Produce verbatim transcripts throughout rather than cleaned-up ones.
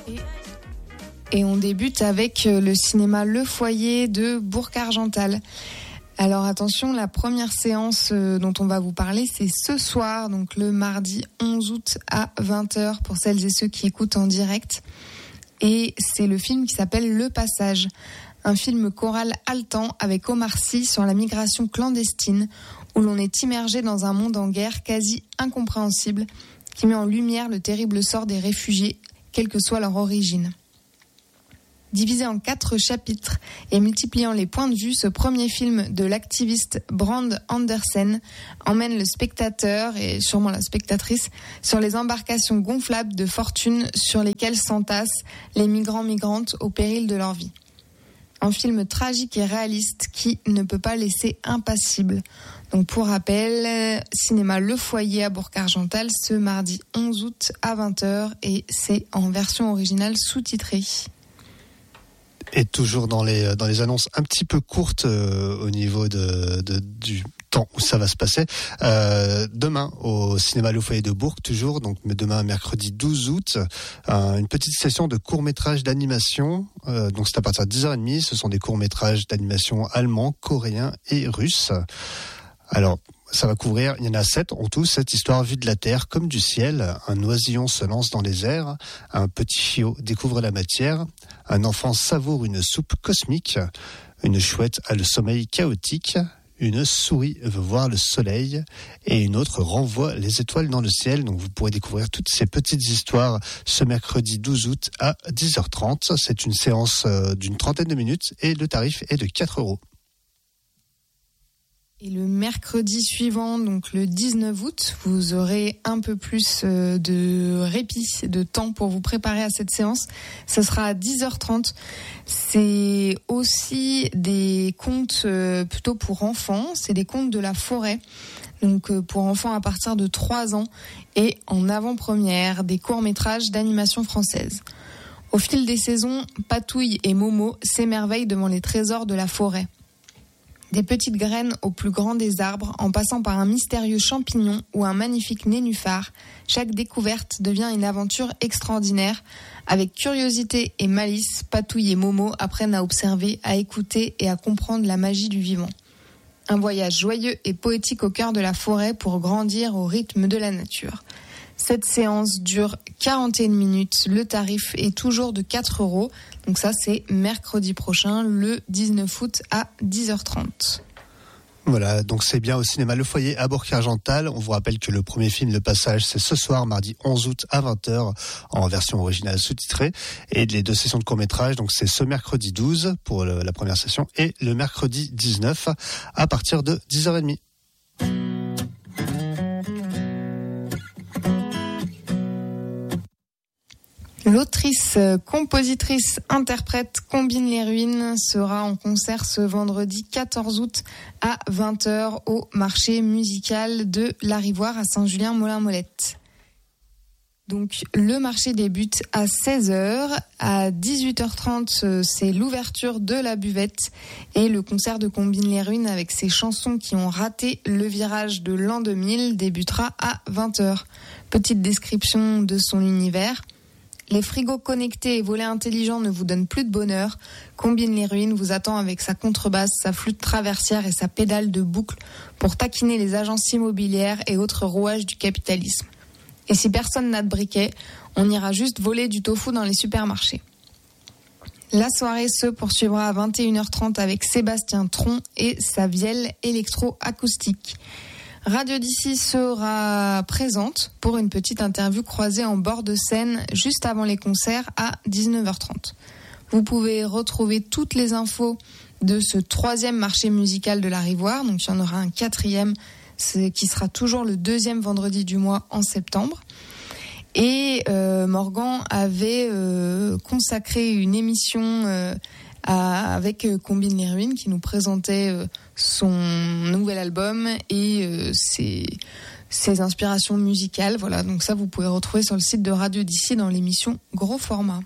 Et on débute avec le cinéma Le Foyer de Bourg-Argental. Alors attention, la première séance dont on va vous parler, c'est ce soir, donc le mardi onze août à vingt heures pour celles et ceux qui écoutent en direct. Et c'est le film qui s'appelle Le Passage, un film choral haletant avec Omar Sy sur la migration clandestine, où l'on est immergé dans un monde en guerre quasi incompréhensible, qui met en lumière le terrible sort des réfugiés, quelle que soit leur origine. Divisé en quatre chapitres et multipliant les points de vue, ce premier film de l'activiste Brand Andersen emmène le spectateur, et sûrement la spectatrice, sur les embarcations gonflables de fortune sur lesquelles s'entassent les migrants-migrantes au péril de leur vie. Un film tragique et réaliste qui ne peut pas laisser impassible. Donc pour rappel, cinéma Le Foyer à Bourg-Argental ce mardi onze août à vingt heures et c'est en version originale sous-titrée. Et toujours dans les dans les annonces un petit peu courtes euh, au niveau de, de du temps où ça va se passer. Euh, demain au cinéma Le Foyer de Bourg, toujours donc demain mercredi douze août, euh, une petite session de courts-métrages d'animation. Euh, donc c'est à partir de dix heures trente. Ce sont des courts-métrages d'animation allemands, coréens et russes. Alors ça va couvrir, il y en a sept en tout, sept histoires vues de la terre comme du ciel. Un oisillon se lance dans les airs, un petit chiot découvre la matière, un enfant savoure une soupe cosmique, une chouette a le sommeil chaotique, une souris veut voir le soleil et une autre renvoie les étoiles dans le ciel. Donc vous pourrez découvrir toutes ces petites histoires ce mercredi douze août à dix heures trente. C'est une séance d'une trentaine de minutes et le tarif est de quatre euros. Et le mercredi suivant, donc le dix-neuf août, vous aurez un peu plus de répit, de temps pour vous préparer à cette séance. Ce sera à dix heures trente. C'est aussi des contes plutôt pour enfants. C'est des contes de la forêt. Donc pour enfants à partir de trois ans. Et en avant-première, des courts-métrages d'animation française. Au fil des saisons, Patouille et Momo s'émerveillent devant les trésors de la forêt. Des petites graines au plus grand des arbres, en passant par un mystérieux champignon ou un magnifique nénuphar, chaque découverte devient une aventure extraordinaire. Avec curiosité et malice, Patouille et Momo apprennent à observer, à écouter et à comprendre la magie du vivant. Un voyage joyeux et poétique au cœur de la forêt pour grandir au rythme de la nature. Cette séance dure quarante et une minutes. Le tarif est toujours de quatre euros. Donc ça, c'est mercredi prochain, le dix-neuf août à dix heures trente. Voilà, donc c'est bien au cinéma Le Foyer à Bourg-Argental. On vous rappelle que le premier film, Le Passage, c'est ce soir, mardi onze août à vingt heures, en version originale sous-titrée. Et les deux sessions de court-métrage, donc c'est ce mercredi douze pour le, la première session et le mercredi dix-neuf à partir de dix heures trente. L'autrice, compositrice, interprète Combine les Ruines sera en concert ce vendredi quatorze août à vingt heures au marché musical de l'Arivoire à Saint-Julien-Molin-Molette. Donc le marché débute à seize heures. À dix-huit heures trente, c'est l'ouverture de la buvette et le concert de Combine les Ruines avec ses chansons qui ont raté le virage de l'an deux mille débutera à vingt heures. Petite description de son univers. Les frigos connectés et volets intelligents ne vous donnent plus de bonheur. Combine les Ruines vous attend avec sa contrebasse, sa flûte traversière et sa pédale de boucle pour taquiner les agences immobilières et autres rouages du capitalisme. Et si personne n'a de briquet, on ira juste voler du tofu dans les supermarchés. La soirée se poursuivra à vingt et une heures trente avec Sébastien Tron et sa vielle électro-acoustique. Radio d'ici sera présente pour une petite interview croisée en bord de scène juste avant les concerts à dix-neuf heures trente. Vous pouvez retrouver toutes les infos de ce troisième marché musical de l'Arivoire. Donc il y en aura un quatrième qui sera toujours le deuxième vendredi du mois en septembre. Et euh, Morgan avait euh, consacré une émission euh, à, avec euh, Combine les Ruines qui nous présentait euh, son nouvel album et euh, ses, ses inspirations musicales. Voilà, donc ça vous pouvez retrouver sur le site de Radio d'ici dans l'émission Gros Format.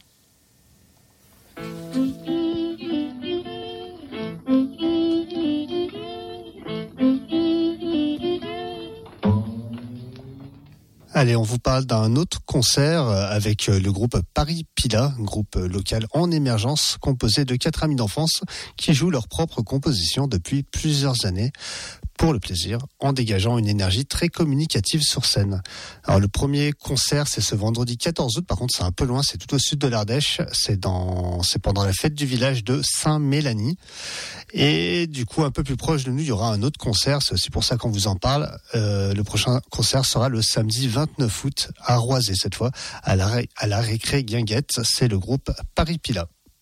Allez, on vous parle d'un autre concert avec le groupe Paris Pila, groupe local en émergence composé de quatre amis d'enfance qui jouent leurs propres compositions depuis plusieurs années pour le plaisir, en dégageant une énergie très communicative sur scène. Alors le premier concert, c'est ce vendredi quatorze août, par contre c'est un peu loin, c'est tout au sud de l'Ardèche, c'est dans, c'est pendant la fête du village de Saint-Mélanie. Et du coup, un peu plus proche de nous, il y aura un autre concert, c'est aussi pour ça qu'on vous en parle. Euh, le prochain concert sera le samedi vingt-neuf août à Roisey, cette fois, à la, ré, à la récré Guinguette, c'est le groupe Paris Pila.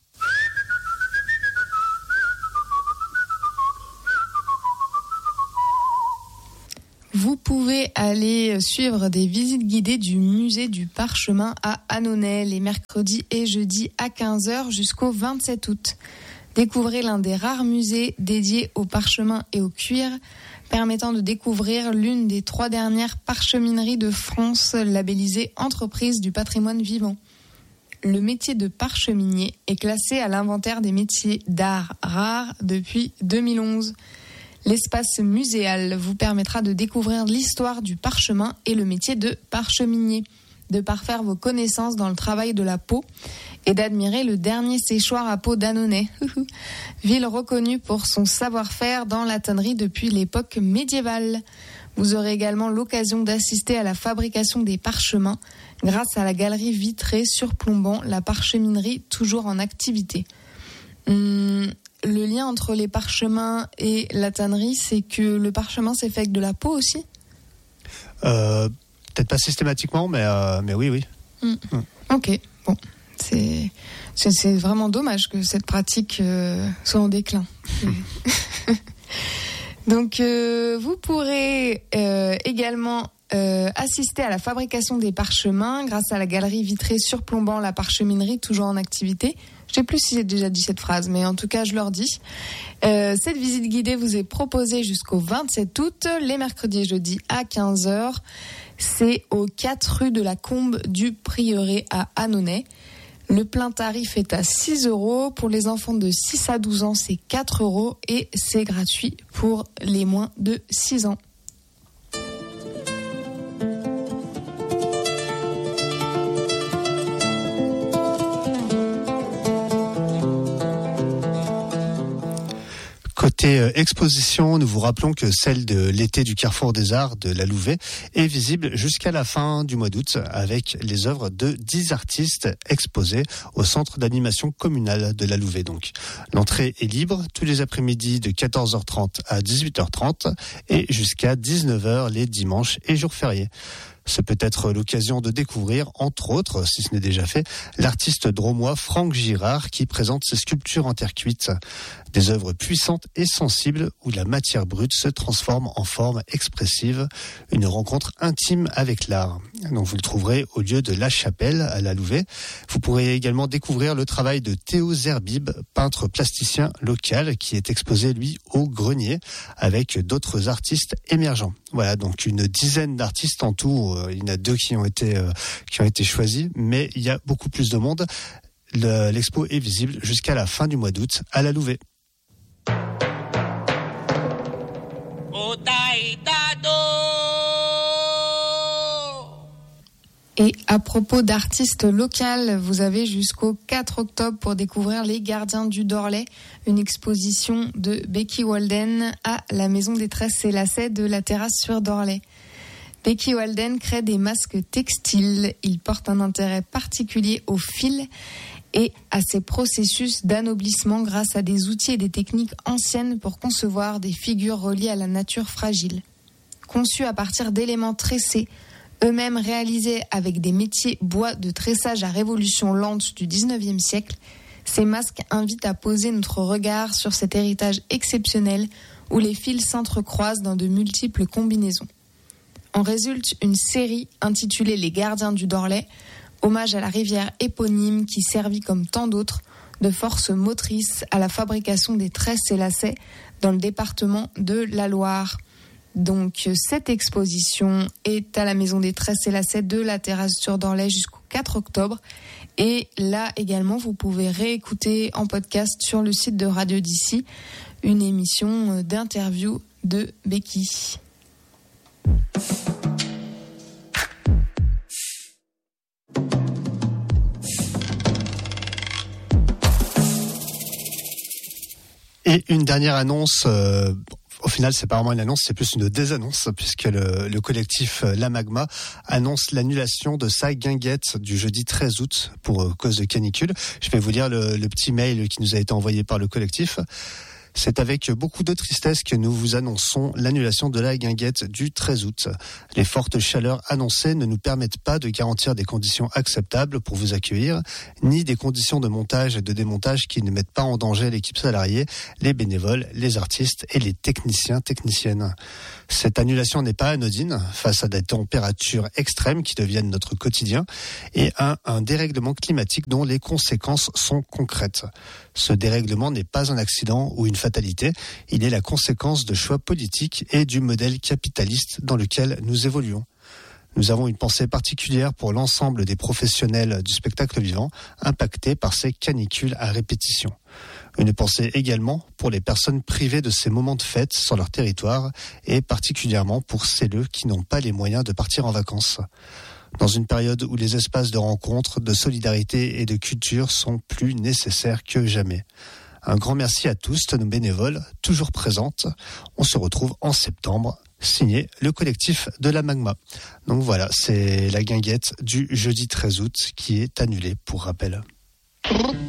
Vous pouvez aller suivre des visites guidées du musée du Parchemin à Annonay les mercredis et jeudis à quinze heures jusqu'au vingt-sept août. Découvrez l'un des rares musées dédiés au parchemin et au cuir, permettant de découvrir l'une des trois dernières parchemineries de France labellisées Entreprise du patrimoine vivant. Le métier de parcheminier est classé à l'inventaire des métiers d'art rares depuis deux mille onze. L'espace muséal vous permettra de découvrir l'histoire du parchemin et le métier de parcheminier, de parfaire vos connaissances dans le travail de la peau et d'admirer le dernier séchoir à peau d'Annonay, ville reconnue pour son savoir-faire dans la tannerie depuis l'époque médiévale. Vous aurez également l'occasion d'assister à la fabrication des parchemins grâce à la galerie vitrée surplombant la parcheminerie toujours en activité. Hum, le lien entre les parchemins et la tannerie, c'est que le parchemin c'est fait avec de la peau aussi ? euh, Peut-être pas systématiquement, mais, euh, mais oui, oui. Hum. Hum. Ok, bon. C'est, c'est, c'est vraiment dommage que cette pratique euh, soit en déclin. Donc, euh, vous pourrez euh, également euh, assister à la fabrication des parchemins grâce à la galerie vitrée surplombant la parcheminerie, toujours en activité. Je ne sais plus si j'ai déjà dit cette phrase, mais en tout cas, je leur dis. Euh, cette visite guidée vous est proposée jusqu'au vingt-sept août, les mercredis et jeudis à quinze heures. C'est aux quatre rue de la Combe du Prieuré à Annonay. Le plein tarif est à six euros. Pour les enfants de six à douze ans, c'est quatre euros et c'est gratuit pour les moins de six ans. Côté euh, exposition, nous vous rappelons que celle de l'été du Carrefour des Arts de la Louvet est visible jusqu'à la fin du mois d'août avec les œuvres de dix artistes exposés au centre d'animation communal de la Louvet. Donc, l'entrée est libre tous les après-midi de quatorze heures trente à dix-huit heures trente et jusqu'à dix-neuf heures les dimanches et jours fériés. C'est peut-être l'occasion de découvrir, entre autres, si ce n'est déjà fait, l'artiste dromois Franck Girard qui présente ses sculptures en terre cuite. Des œuvres puissantes et sensibles où la matière brute se transforme en forme expressive. Une rencontre intime avec l'art. Donc vous le trouverez au lieu de La Chapelle à la Louvet. Vous pourrez également découvrir le travail de Théo Zerbib, peintre plasticien local qui est exposé lui au Grenier avec d'autres artistes émergents. Voilà, donc une dizaine d'artistes en tout. Il y en a deux qui ont été euh, qui ont été choisis, mais il y a beaucoup plus de monde. Le, l'expo est visible jusqu'à la fin du mois d'août à la Louvet. Et à propos d'artistes locaux, vous avez jusqu'au quatre octobre pour découvrir Les Gardiens du Dorlay, une exposition de Becky Walden à la Maison des Tresses et Lacets de la Terrasse sur Dorlay. Becky Walden crée des masques textiles. Il porte un intérêt particulier au fil et à ses processus d'anoblissement grâce à des outils et des techniques anciennes pour concevoir des figures reliées à la nature fragile. Conçus à partir d'éléments tressés, eux-mêmes réalisés avec des métiers bois de tressage à révolution lente du dix-neuvième siècle, ces masques invitent à poser notre regard sur cet héritage exceptionnel où les fils s'entrecroisent dans de multiples combinaisons. En résulte une série intitulée Les Gardiens du Dorlay, hommage à la rivière éponyme qui servit comme tant d'autres de force motrice à la fabrication des tresses et lacets dans le département de la Loire. Donc cette exposition est à la Maison des Tresses et Lacets de la Terrasse sur Dorlay jusqu'au quatre octobre. Et là également, vous pouvez réécouter en podcast sur le site de Radio d'ici une émission d'interview de Becky. Et une dernière annonce, euh, au final c'est pas vraiment une annonce, c'est plus une désannonce, puisque le, le collectif La Magma annonce l'annulation de sa guinguette du jeudi treize août pour euh, cause de canicule. Je vais vous lire le, le petit mail qui nous a été envoyé par le collectif. C'est avec beaucoup de tristesse que nous vous annonçons l'annulation de la guinguette du treize août. Les fortes chaleurs annoncées ne nous permettent pas de garantir des conditions acceptables pour vous accueillir, ni des conditions de montage et de démontage qui ne mettent pas en danger l'équipe salariée, les bénévoles, les artistes et les techniciens, techniciennes. Cette annulation n'est pas anodine face à des températures extrêmes qui deviennent notre quotidien et à un dérèglement climatique dont les conséquences sont concrètes. Ce dérèglement n'est pas un accident ou une fatalité, il est la conséquence de choix politiques et du modèle capitaliste dans lequel nous évoluons. Nous avons une pensée particulière pour l'ensemble des professionnels du spectacle vivant impactés par ces canicules à répétition. Une pensée également pour les personnes privées de ces moments de fête sur leur territoire et particulièrement pour celles qui n'ont pas les moyens de partir en vacances. Dans une période où les espaces de rencontre, de solidarité et de culture sont plus nécessaires que jamais. Un grand merci à tous, nos bénévoles, toujours présentes. On se retrouve en septembre, signé le collectif de La Magma. Donc voilà, c'est la guinguette du jeudi treize août qui est annulée, pour rappel.